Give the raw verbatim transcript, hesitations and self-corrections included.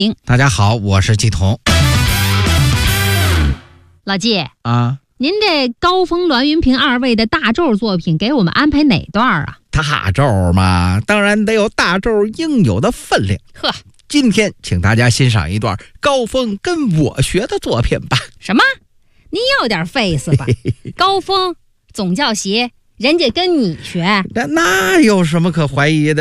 大家好，我是季彤。 老季啊， 您这高峰、栾云平二位的大咒作品给我们安排哪段啊？ 大咒嘛，当然得有大咒应有的分量。 呵， 今天请大家欣赏一段高峰跟我学的作品吧。 什么？你有点 face 吧？高峰总教习，人家跟你学， 那那有什么可怀疑的？